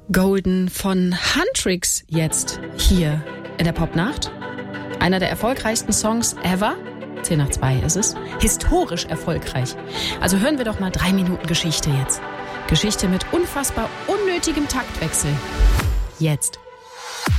Golden von Huntrix jetzt hier in der Popnacht. Einer der erfolgreichsten Songs ever. 10 nach 2 ist es. Historisch erfolgreich. Also hören wir doch mal 3 Minuten Geschichte jetzt. Geschichte mit unfassbar unnötigem Taktwechsel. Jetzt.